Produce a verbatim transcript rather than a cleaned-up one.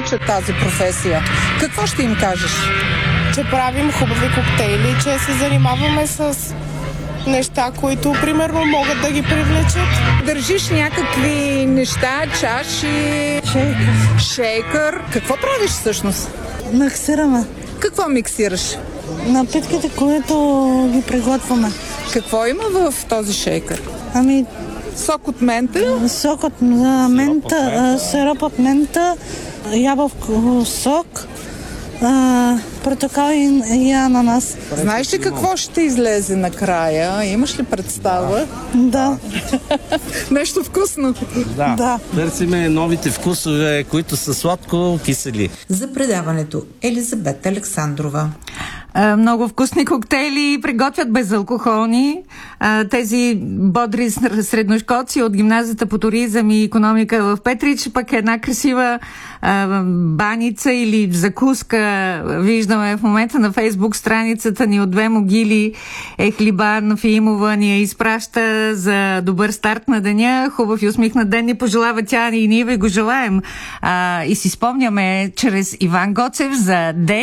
научат тази професия. Какво ще им кажеш? Че правим хубави коктейли, че се занимаваме с неща, които примерно могат да ги привлечат. Държиш някакви неща, чаши, Шейкър. шейкър. Какво правиш всъщност? Миксираме Какво миксираш? напитките, които ги приготвяме. Какво има в този шейкър? Ами, Сок от мента, сок от а, мента, а, сироп от мента, ябълко сок, а, портокал и, и ананас. знаеш ли какво ще излезе накрая? Имаш ли представа? Да, Нещо вкусно. Да. да. Търсиме новите вкусове, които са сладко-кисели. За предаването Елизабета Александрова. Много вкусни коктейли приготвят безалкохолни. Тези бодри средношколци от гимназията по туризъм и икономика в Петрич, пък една красива баница или закуска виждаме в момента на Фейсбук страницата ни от Две могили. Ехлиба Нафимова ни я изпраща за добър старт на деня. Хубав и усмихнат ден ни пожелава тя и ние ви го желаем. И си спомняме чрез Иван Гоцев за ден